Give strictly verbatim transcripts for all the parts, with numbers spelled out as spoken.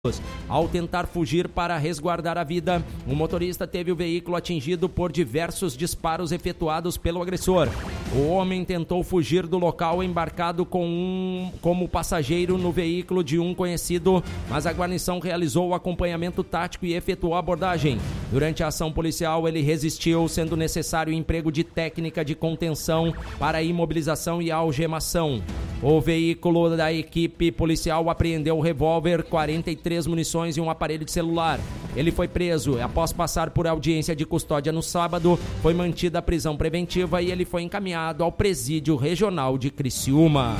Ao tentar fugir para resguardar a vida, o motorista teve o veículo atingido por diversos disparos efetuados pelo agressor. O homem tentou fugir do local embarcado com um, como passageiro no veículo de um conhecido, mas a guarnição realizou o acompanhamento tático e efetuou a abordagem. Durante a ação policial, ele resistiu, sendo necessário o emprego de técnica de contenção para imobilização e algemação. O veículo da equipe policial apreendeu o revólver, quarenta e três munições e um aparelho de celular. Ele foi preso. Após passar por audiência de custódia no sábado, foi mantida a prisão preventiva e ele foi encaminhado ao presídio regional de Criciúma.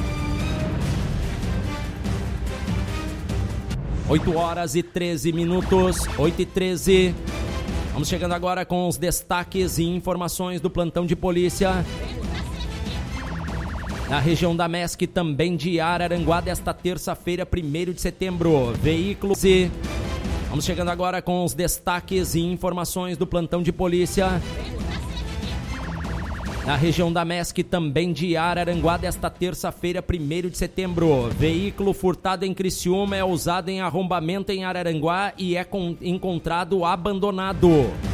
oito horas e treze minutos, oito e treze. Vamos chegando agora com os destaques e informações do plantão de polícia na região da M E S C, também de Araranguá, desta terça-feira, primeiro de setembro. Veículos e... Vamos chegando agora com os destaques e informações do plantão de polícia na região da M E S C, também de Araranguá, desta terça-feira, primeiro de setembro. Veículo furtado em Criciúma é usado em arrombamento em Araranguá e é con- encontrado abandonado.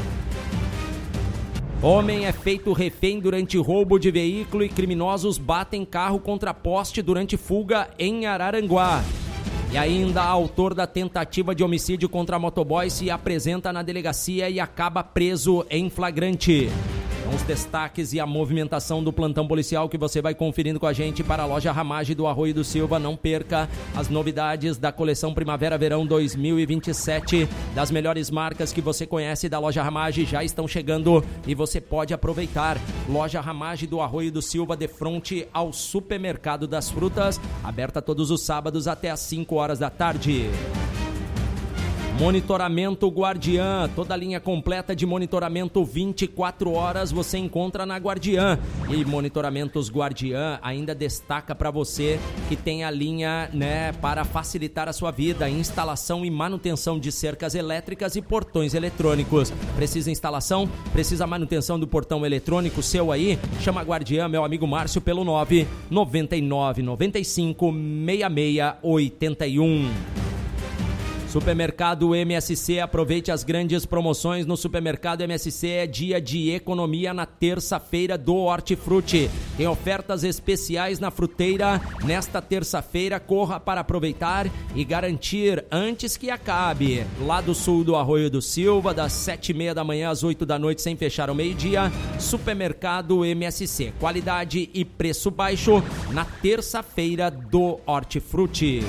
Homem é feito refém durante roubo de veículo e criminosos batem carro contra poste durante fuga em Araranguá. E ainda, autor da tentativa de homicídio contra motoboy se apresenta na delegacia e acaba preso em flagrante. São os destaques e a movimentação do plantão policial que você vai conferindo com a gente para a loja Ramage do Arroio do Silva. Não perca as novidades da coleção Primavera-Verão dois mil e vinte e sete. Das melhores marcas que você conhece da loja Ramage já estão chegando e você pode aproveitar. Loja Ramage do Arroio do Silva, de frente ao Supermercado das Frutas, aberta todos os sábados até às cinco horas da tarde. Monitoramento Guardiã, toda a linha completa de monitoramento vinte e quatro horas você encontra na Guardiã. E Monitoramentos Guardiã ainda destaca para você que tem a linha, né, para facilitar a sua vida, instalação e manutenção de cercas elétricas e portões eletrônicos. Precisa instalação? Precisa manutenção do portão eletrônico seu aí? Chama a Guardiã, meu amigo Márcio, pelo nove nove nove nove cinco seis seis oito um. Supermercado M S C, aproveite as grandes promoções no Supermercado M S C. É dia de economia na terça-feira do Hortifruti. Tem ofertas especiais na fruteira nesta terça-feira. Corra para aproveitar e garantir antes que acabe. Lá do sul do Arroio do Silva, das sete e meia da manhã às oito da noite, sem fechar ao meio-dia. Supermercado M S C, qualidade e preço baixo na terça-feira do Hortifruti.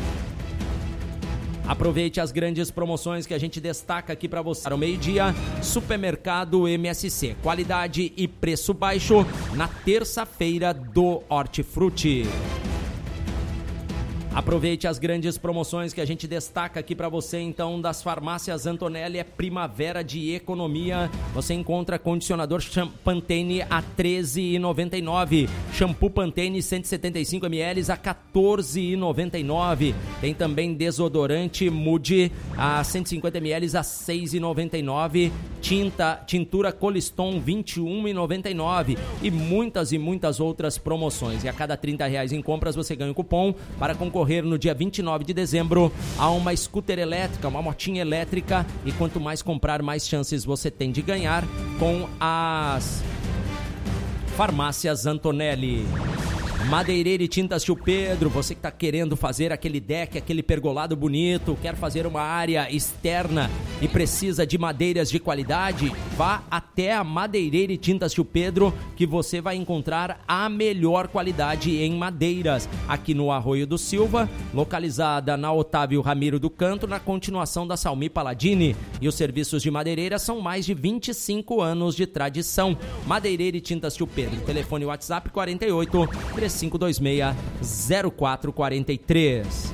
Aproveite as grandes promoções que a gente destaca aqui para você. Ao meio-dia, Supermercado M S C, qualidade e preço baixo na terça-feira do Hortifruti. Aproveite as grandes promoções que a gente destaca aqui para você, então, das farmácias Antonelli. É primavera de economia. Você encontra condicionador Pantene a treze reais e noventa e nove centavos. Shampoo Pantene cento e setenta e cinco mililitros a quatorze reais e noventa e nove centavos. Tem também desodorante Moody a cento e cinquenta mililitros a seis reais e noventa e nove centavos. Tinta, tintura Coliston vinte e um reais e noventa e nove centavos. E muitas e muitas outras promoções. E a cada trinta reais em compras você ganha um cupom para concorrer no dia vinte e nove de dezembro a uma scooter elétrica, uma motinha elétrica. E quanto mais comprar, mais chances você tem de ganhar com as farmácias Antonelli. Madeireira e Tintas Tio Pedro, você que está querendo fazer aquele deck, aquele pergolado bonito, quer fazer uma área externa e precisa de madeiras de qualidade, vá até a Madeireira e Tintas Tio Pedro, que você vai encontrar a melhor qualidade em madeiras, aqui no Arroio do Silva, localizada na Otávio Ramiro do Canto, na continuação da Salmi Paladini. E os serviços de madeireira são mais de vinte e cinco anos de tradição. Madeireira e Tintas Tio Pedro, telefone WhatsApp quarenta e oito, três cinco dois seis, zero quatro quatro três.